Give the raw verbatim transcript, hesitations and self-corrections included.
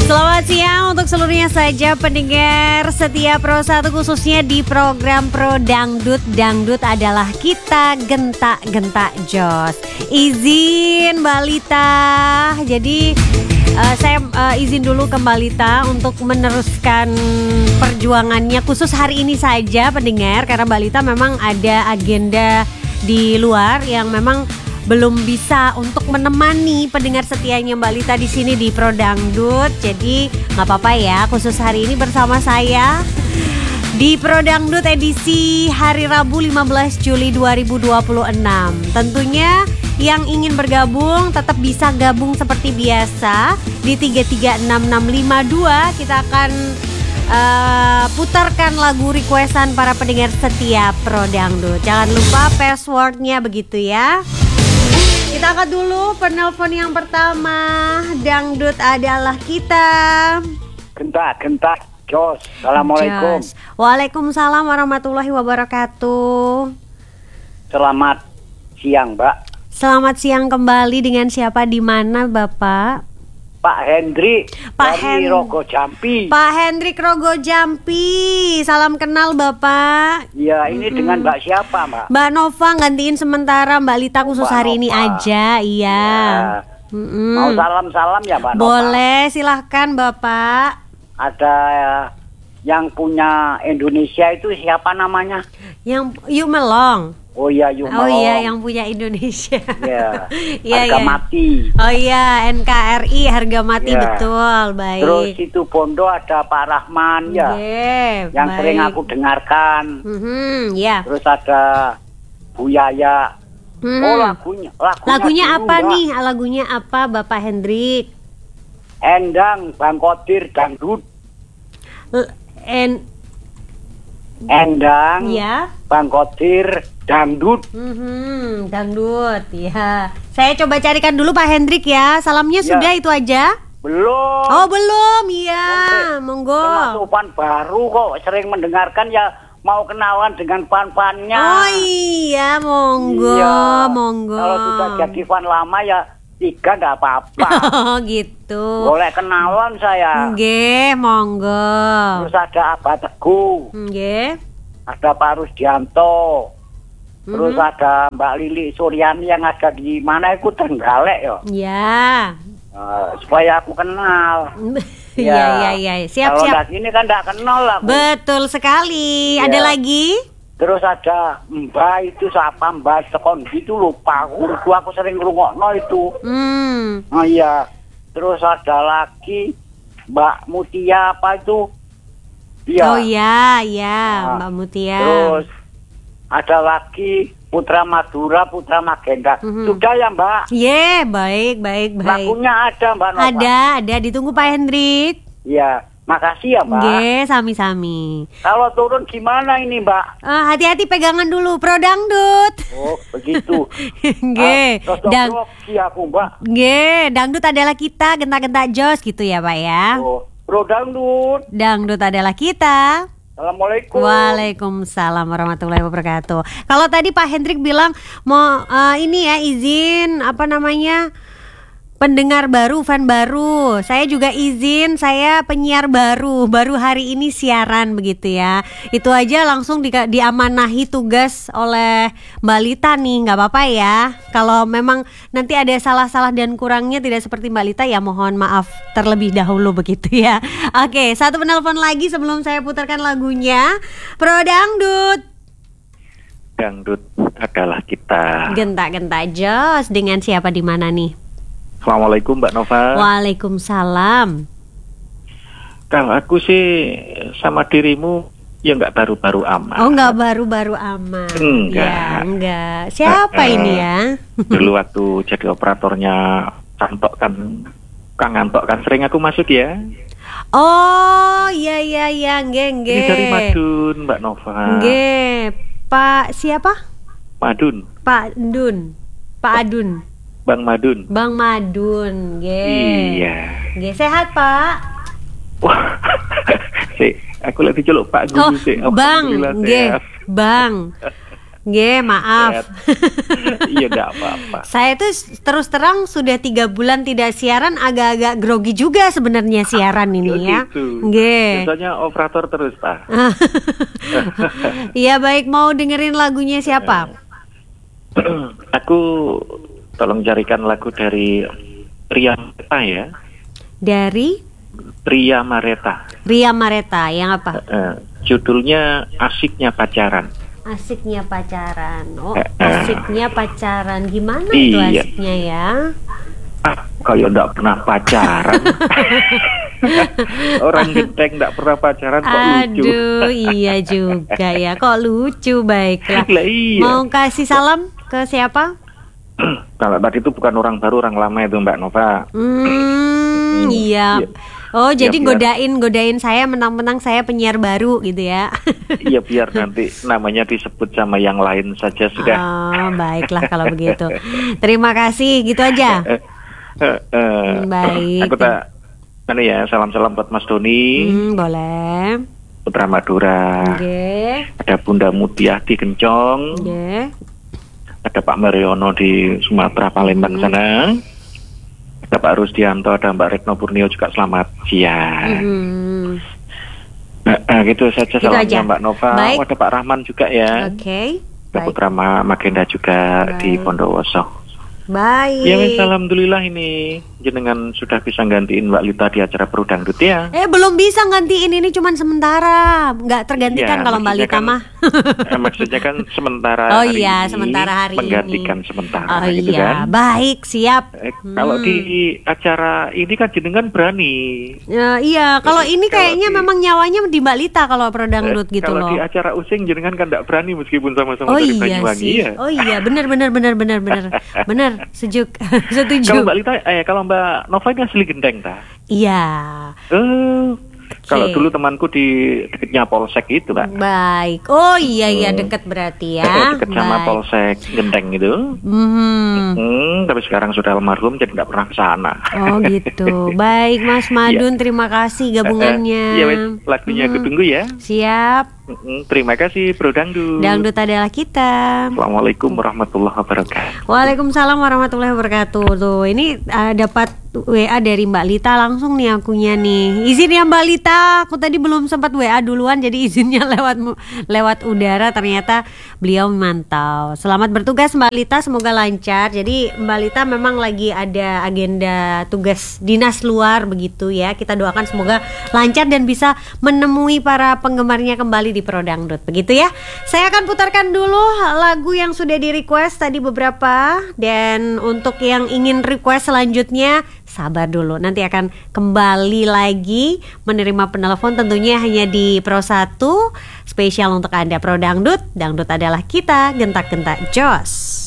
Selamat siang untuk seluruhnya saja pendengar setia Pro satu, khususnya di program Pro Dangdut. Dangdut adalah kita, gentak-gentak jos. Izin Mbak Lita. Jadi uh, saya uh, izin dulu ke Mbak Lita untuk meneruskan perjuangannya khusus hari ini saja pendengar, karena Mbak Lita memang ada agenda di luar yang memang belum bisa untuk menemani pendengar setianya Mbak Lita di sini di Pro Dangdut. Jadi nggak apa-apa ya, khusus hari ini bersama saya di Pro Dangdut edisi hari Rabu lima belas Juli dua ribu dua puluh enam. Tentunya yang ingin bergabung tetap bisa gabung seperti biasa di tiga tiga enam enam lima dua. Kita akan uh, putarkan lagu requestan para pendengar setia Pro Dangdut. Jangan lupa passwordnya begitu ya. Kita angkat dulu penelpon yang pertama. Dangdut adalah kita. Gentak-gentak jos. Assalamualaikum. Jos. Waalaikumsalam warahmatullahi wabarakatuh. Selamat siang, Mbak. Selamat siang kembali. Dengan siapa, di mana Bapak? Pak Hendrik Pak dari Hen- Rogo Jampi. Pak Hendrik Rogo Jampi. Salam kenal Bapak. Ya, ini Mm-mm. dengan Mbak siapa, Mbak? Mbak Nova gantiin sementara Mbak Lita khusus Mbak hari ini Nova. aja. Iya Ya. Mm-mm. Mau salam-salam ya, Mbak Nova? Boleh, silahkan Bapak. Ada yang punya Indonesia itu siapa namanya? Yang Yuk Melong. Oh iya, Yuk Oh Melong. iya, yang punya Indonesia. Ya. Iya, Harga iya. mati. Oh iya, N K R I harga mati, Ya. betul. Baik. Terus itu Bondo ada Pak Rahman ya, Oke, yang baik. sering aku dengarkan. Mhm, ya. Terus ada Bu Yaya. Mhm. Oh lagunya, lagunya, Lagunya dulu, apa Mbak. nih? Lagunya apa Bapak Hendrik? Endang, Bang Kodir, Dangdut. L- en Endang, ya. Bang Kodir, Dangdut. Mhm, dangdut, ya. Saya coba carikan dulu Pak Hendrik ya. Salamnya Ya. sudah itu aja? Belum. Oh, belum. Iya, Oke. monggo. Termasuk pan baru kok, sering mendengarkan ya, mau kenalan dengan fan-fannya. Oh iya, monggo, Iya. monggo. Kalau sudah jadi fan lama ya tiga ndak apa-apa. Oh gitu. Boleh kenalan saya. Nggih, monggo. Terus ada Abah Teguh, Nggih. ada Pak Rusdianto. Terus Mhm. ada Mbak Lili Suryani yang ada di mana itu Trenggalek ya. Ya. Eh, supaya aku kenal. Iya, iya, iya. Siap, Kalau siap. nggak gini kan nggak kenal aku. Betul sekali. Iya. Ada lagi? Terus ada Mbak itu siapa, Mbak Sekon gitu lupa aku. Itu aku sering ngrungokno itu. Hmm. Oh iya. Terus ada lagi Mbak Mutia apa itu? Iya. Oh ya, ya, Nah, Mbak Mutia. Terus ada lagi Putra Madura, Putra Magenda. Mhm. Sudah ya, Mbak? Ye, baik, baik, baik. Lagunya ada, Mbak Nova. Ada, ada. Ditunggu Pak Hendrik. Iya. Makasih ya, Mbak. Nggih, sami-sami. Kalau turun gimana ini, Mbak? Eh, hati-hati pegangan dulu, Pro Dangdut. Oh, begitu. Nggih, Ah, dang, grogi aku, Mbak. nggih, dangdut adalah kita, gentak-gentak jos gitu ya, Pak ya. Oh, Pro Dangdut. Dangdut adalah kita. Assalamualaikum. Waalaikumsalam warahmatullahi wabarakatuh. Kalau tadi Pak Hendrik bilang mau eh, ini ya, izin apa namanya, pendengar baru, fan baru. Saya juga izin, saya penyiar baru, baru hari ini siaran begitu ya. Itu aja langsung di, diamanahi tugas oleh Mbak Lita nih, nggak apa-apa ya. Kalau memang nanti ada salah-salah dan kurangnya tidak seperti Mbak Lita ya, mohon maaf terlebih dahulu begitu ya. Oke, satu penelpon lagi sebelum saya putarkan lagunya. Pro Dangdut. Dangdut adalah kita. Gentak-gentak jos. Dengan siapa, di mana nih? Assalamualaikum Mbak Nova. Waalaikumsalam. Kalau aku sih sama dirimu ya nggak baru-baru amat. Oh, nggak baru-baru amat. Enggak. Ya, enggak. Siapa Eh, ini ya? Dulu waktu jadi operatornya Cantok kan, Kang Antok kan sering aku masuk ya. Oh, iya iya iya, nggih nggih. Ini dari Madun Mbak Nova. Nggih. Pak siapa? Madun. Pak Dun. Pak Adun. Bang Madun. Bang Madun, nggih. Iya. Nggih, sehat, Pak? Wah, si, aku lagi celuk Pak Oh, Guru sih. Bang, Alhamdulillah nggih, sehat. Bang. Nggih, maaf. Iya, enggak apa-apa. Saya tuh terus terang sudah tiga bulan tidak siaran, agak-agak grogi juga sebenarnya siaran ini ya. Gitu. Nggih. Biasanya operator terus, Pak. Iya baik, mau dengerin lagunya siapa? Aku tolong carikan lagu dari Ria Mareta ya. Dari Ria Mareta. Ria Mareta, yang apa? Eh, judulnya Asiknya Pacaran. Asiknya pacaran. Oh, Eh, eh. asiknya pacaran. Gimana itu Iya. asiknya ya? Ah, kayak enggak pernah pacaran. Orang genteng enggak pernah pacaran kok lucu. Aduh, iya juga ya. Kok lucu, baiklah. Lah iya. Mau kasih salam ke siapa? Kalau tadi itu bukan orang baru, orang lama itu Mbak Nova. Hmm, iya. Iya. Oh, jadi biar- godain godain saya, menang-menang saya penyiar baru gitu ya. Iya, biar nanti namanya disebut sama yang lain saja sudah. Oh, baiklah kalau begitu. Terima kasih, gitu aja. Eh, eh, eh. Baik. Aku tak, anu ya, salam-salam buat Mas Doni, Hmm, boleh. Putra Madura, Oke. ada Bunda Mutia di Kencong, Oke. ada Pak Mariono di Sumatera Palembang sana, ada Pak Rusdianto, ada Mbak Retno Purnio juga selamat siang. Hmm. Nah, nah, gitu saja Gitu salamnya aja. Mbak Nova. Baik. Oh, ada Pak Rahman juga ya. Oke. Ada Baik. Putra Ma- Magenda juga di Baik. Bondowoso. Baik. Ya wes, alhamdulillah ini jenengan sudah bisa gantiin Mbak Lita di acara Pro Dangdut ya. Eh belum bisa gantiin, ini cuman sementara, nggak tergantikan Ya, kalau Mbak maksudnya Lita kan- mah. Eh, maksudnya kan sementara Oh hari iya, ini sementara hari menggantikan ini. sementara Oh gitu iya, kan. baik, siap. Eh, Kalau Hmm. di acara ini kan jenengan berani. Ya, iya, kalau ini Kalau kayaknya di- memang nyawanya di Mbak Lita kalau Pro Dangdut Eh, gitu kalau loh. di acara using jenengan kan tidak berani meskipun sama-sama Oh dari iya Banyuwangi sih. ya. Oh iya, benar benar benar benar benar. Benar, sejuk. Setuju. Kalau Mbak Lita, eh kalau Mbak Nova ini asli Gendeng ta? Iya. Eh, kalau Oke. dulu temanku di dekatnya Polsek itu, Pak. Baik. Oh iya iya, dekat berarti ya. Dekat sama Baik. Polsek Gendeng itu. Hmm. Hmm, tapi sekarang sudah almarhum jadi nggak pernah ke sana. Oh gitu. Baik Mas Madun, terima kasih gabungannya. Iya, wes, lagunya aku tunggu ya. Siap. Mm-mm, terima kasih Bro Dangdut. Dangdut adalah kita. Assalamualaikum warahmatullahi wabarakatuh. Waalaikumsalam warahmatullahi wabarakatuh. Tuh, ini uh, dapat W A dari Mbak Lita langsung nih akunya nih. Izin ya Mbak Lita, aku tadi belum sempat W A duluan jadi izinnya lewat mu- lewat udara, ternyata beliau memantau. Selamat bertugas Mbak Lita, semoga lancar. Jadi Mbak Lita memang lagi ada agenda tugas dinas luar begitu ya. Kita doakan semoga lancar dan bisa menemui para penggemarnya kembali di Pro Dangdut. Begitu ya. Saya akan putarkan dulu lagu yang sudah di request tadi beberapa, dan untuk yang ingin request selanjutnya sabar dulu, nanti akan kembali lagi menerima penelpon tentunya hanya di Pro satu spesial untuk Anda. Pro Dangdut, Dangdut adalah kita, gentak-gentak jos.